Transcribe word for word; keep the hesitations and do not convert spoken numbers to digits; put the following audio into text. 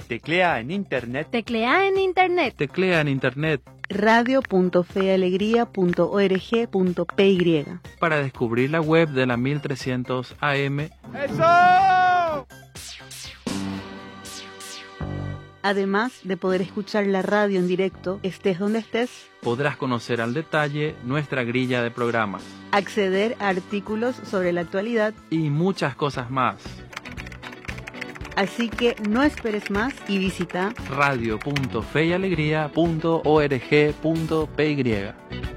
Teclea en internet. Teclea en internet. Teclea en internet. radio punto fe y alegría punto org punto p y Para descubrir la web de la mil trescientos A M. ¡Eso! Además de poder escuchar la radio en directo, estés donde estés, Podrás conocer al detalle nuestra grilla de programas acceder a artículos sobre la actualidad. y muchas cosas más. Así que no esperes más y visita radio punto fe y alegría punto org punto p y.